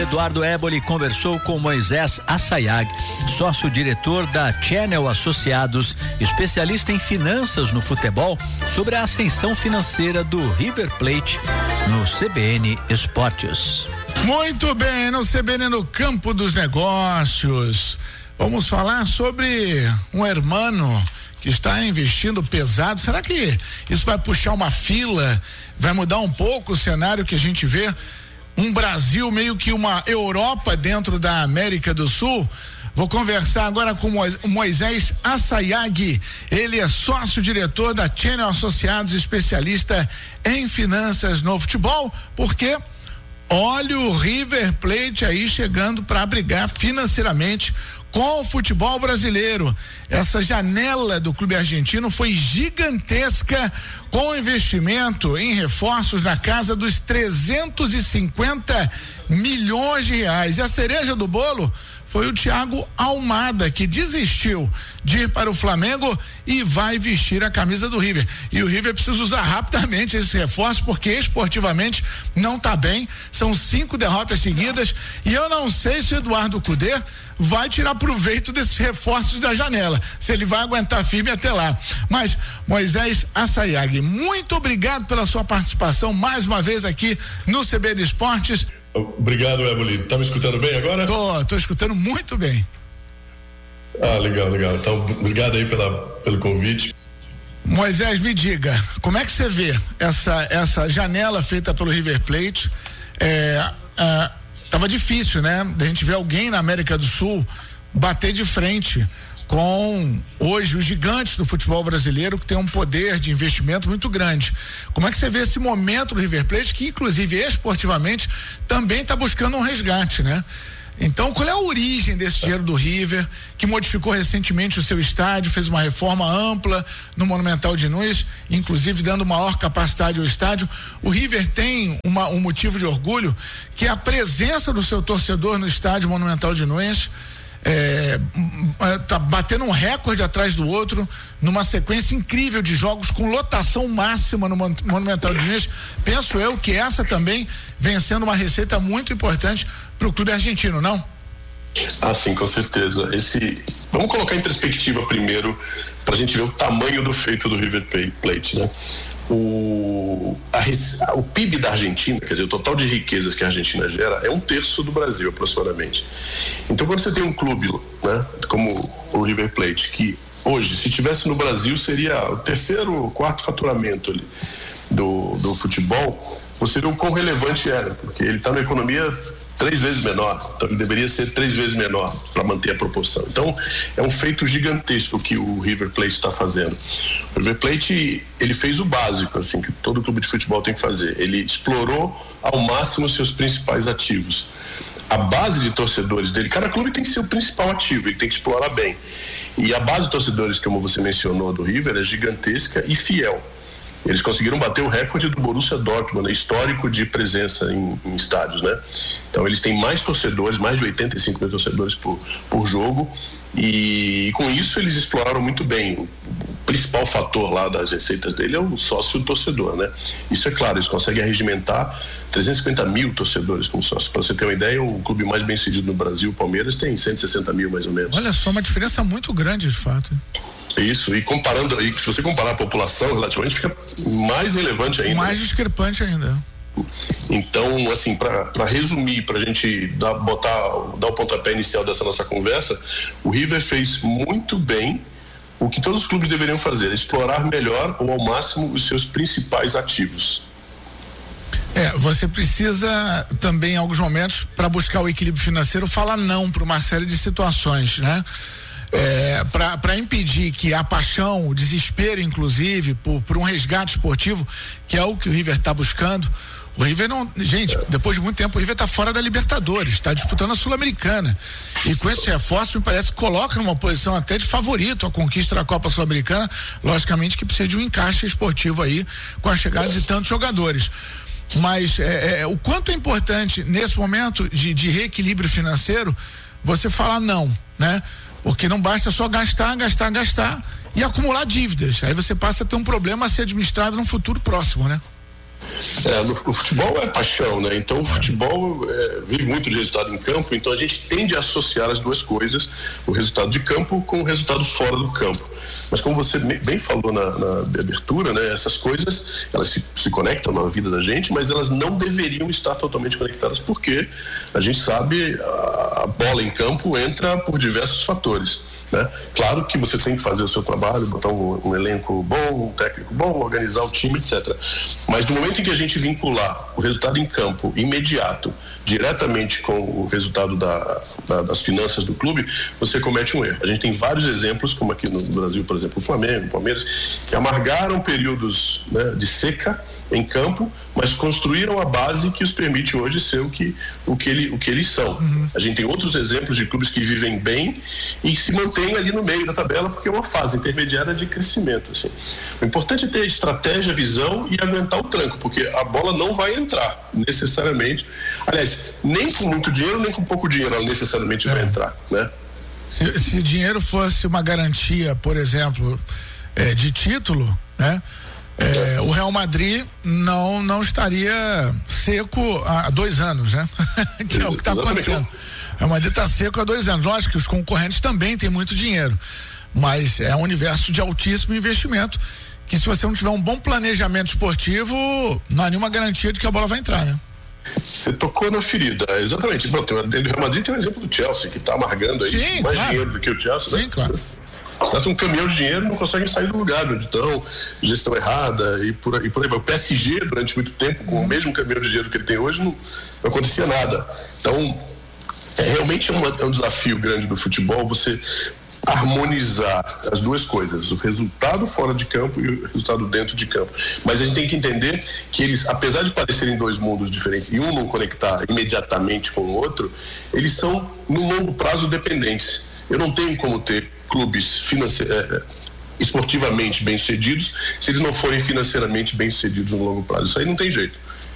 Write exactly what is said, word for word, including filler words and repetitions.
Eduardo Éboli conversou com Moisés Assayag, sócio-diretor da Channel Associados, especialista em finanças no futebol, sobre a ascensão financeira do River Plate no C B N Esportes. Muito bem, no C B N no Campo dos Negócios. Vamos falar sobre um hermano que está investindo pesado. Será que isso vai puxar uma fila? Vai mudar um pouco o cenário que a gente vê? Um Brasil meio que uma Europa dentro da América do Sul. Vou conversar agora com o Moisés Assayag. Ele é sócio-diretor da Channel Associados, especialista em finanças no futebol, porque olha o River Plate aí chegando para brigar financeiramente com o futebol brasileiro. Essa janela do clube argentino foi gigantesca, com investimento em reforços na casa dos trezentos e cinquenta milhões de reais. E a cereja do bolo foi o Thiago Almada, que desistiu de ir para o Flamengo e vai vestir a camisa do River. E o River precisa usar rapidamente esse reforço, porque esportivamente não está bem. São cinco derrotas seguidas e eu não sei se o Eduardo Cudê vai tirar proveito desses reforços da janela, se ele vai aguentar firme até lá. Mas, Moisés Assayag, muito obrigado pela sua participação mais uma vez aqui no C B N Esportes. Obrigado, Éboli. Tá me escutando bem agora? Tô, tô escutando muito bem. Ah, legal, legal. Então, obrigado aí pela, pelo convite. Moisés, me diga, como é que você vê essa, essa janela feita pelo River Plate? É, é, tava difícil, né? Da gente ver alguém na América do Sul bater de frente com hoje os gigantes do futebol brasileiro, que tem um poder de investimento muito grande. Como é que você vê esse momento do River Plate, que inclusive esportivamente também está buscando um resgate, né? Então, qual é a origem desse dinheiro do River, que modificou recentemente o seu estádio, fez uma reforma ampla no Monumental de Nunes, inclusive dando maior capacidade ao estádio? O River tem uma, um motivo de orgulho, que é a presença do seu torcedor no estádio Monumental de Nunes. É, tá batendo um recorde atrás do outro, numa sequência incrível de jogos com lotação máxima no Monumental de Nunes. Penso eu que essa também vem sendo uma receita muito importante para o clube argentino, não? Ah, sim, com certeza. Esse, vamos colocar em perspectiva primeiro, para a gente ver o tamanho do feito do River Plate, né? O, a, o P I B da Argentina, quer dizer, o total de riquezas que a Argentina gera é um terço do Brasil, aproximadamente. Então, quando você tem um clube, né, como o River Plate, que hoje, se tivesse no Brasil, seria o terceiro ou quarto faturamento ali do, do futebol, você vê o quão relevante era, porque ele está numa economia três vezes menor, então ele deveria ser três vezes menor para manter a proporção. Então, é um feito gigantesco que o River Plate está fazendo. O River Plate, ele fez o básico, assim, que todo clube de futebol tem que fazer. Ele explorou ao máximo seus principais ativos. A base de torcedores dele, cada clube tem que ser o principal ativo, ele tem que explorar bem. E a base de torcedores, como você mencionou, do River, é gigantesca e fiel. Eles conseguiram bater o recorde do Borussia Dortmund, né, histórico de presença em, em estádios, né? Então eles têm mais torcedores, mais de oitenta e cinco mil torcedores por, por jogo, e, e com isso eles exploraram muito bem. O, o principal fator lá das receitas dele é o sócio torcedor, né? Isso é claro, eles conseguem arregimentar trezentos e cinquenta mil torcedores como sócio. Para você ter uma ideia, o clube mais bem sucedido no Brasil, o Palmeiras, tem cento e sessenta mil mais ou menos. Olha só, uma diferença muito grande de fato. Isso, e comparando aí, se você comparar a população, relativamente fica mais relevante ainda. Mais discrepante ainda. Então, assim, para resumir, para a gente dar, botar, dar o pontapé inicial dessa nossa conversa, o River fez muito bem o que todos os clubes deveriam fazer, explorar melhor ou ao máximo os seus principais ativos. É, você precisa também em alguns momentos, para buscar o equilíbrio financeiro, falar não para uma série de situações, né? É, para impedir que a paixão, o desespero, inclusive, por, por um resgate esportivo, que é o que o River está buscando. O River não, gente, depois de muito tempo o River está fora da Libertadores, está disputando a Sul-Americana, e com esse reforço me parece que coloca numa posição até de favorito a conquista da Copa Sul-Americana, logicamente que precisa de um encaixe esportivo aí com a chegada de tantos jogadores. Mas é, é, o quanto é importante nesse momento de, de reequilíbrio financeiro você falar não, né? Porque não basta só gastar, gastar, gastar e acumular dívidas. Aí você passa a ter um problema a ser administrado no futuro próximo, né? É, no, o futebol é paixão, né? Então o futebol é, vive muito de resultado em campo, então a gente tende a associar as duas coisas, o resultado de campo com o resultado fora do campo. Mas como você bem falou na, na abertura, né? Essas coisas, elas se, se conectam na vida da gente, mas elas não deveriam estar totalmente conectadas, porque a gente sabe, a, a bola em campo entra por diversos fatores. Né? Claro que você tem que fazer o seu trabalho, botar um, um elenco bom, um técnico bom, organizar o time, etcétera. Mas no momento em que a gente vincular o resultado em campo imediato, diretamente com o resultado da, da, das finanças do clube, você comete um erro. A gente tem vários exemplos, como aqui no Brasil, por exemplo, o Flamengo, o Palmeiras, que amargaram períodos, né, de seca em campo, mas construíram a base que os permite hoje ser o que, o que, ele, o que eles são. Uhum. A gente tem outros exemplos de clubes que vivem bem e se mantêm ali no meio da tabela, porque é uma fase intermediária de crescimento. Assim. O importante é ter estratégia, visão e aguentar o tranco, porque a bola não vai entrar necessariamente. Aliás, nem com muito dinheiro, nem com pouco dinheiro ela necessariamente é. vai entrar. Né? Se, se dinheiro fosse uma garantia, por exemplo, é, de título, né? É, o Real Madrid não, não estaria seco há dois anos, né? Que é o que está acontecendo. O Real Madrid está seco há dois anos. Lógico que os concorrentes também têm muito dinheiro, mas é um universo de altíssimo investimento que, se você não tiver um bom planejamento esportivo, não há nenhuma garantia de que a bola vai entrar, né? Você tocou na ferida, exatamente. Bom, tem, do Real Madrid tem um exemplo do Chelsea, que está amargando aí Sim, mais claro. dinheiro do que o Chelsea. Sim, né? claro. Os caras têm um caminhão de dinheiro e não conseguem sair do lugar onde estão, gestão errada e por, e por aí vai. O P S G, durante muito tempo, com o mesmo caminhão de dinheiro que ele tem hoje, não, não acontecia nada. Então, é realmente uma, é um desafio grande do futebol você harmonizar as duas coisas, o resultado fora de campo e o resultado dentro de campo. Mas a gente tem que entender que eles, apesar de parecerem dois mundos diferentes e um não conectar imediatamente com o outro, eles são, no longo prazo, dependentes. Eu não tenho como ter clubes finance... é, esportivamente bem-sucedidos se eles não forem financeiramente bem-sucedidos no longo prazo. Isso aí não tem jeito.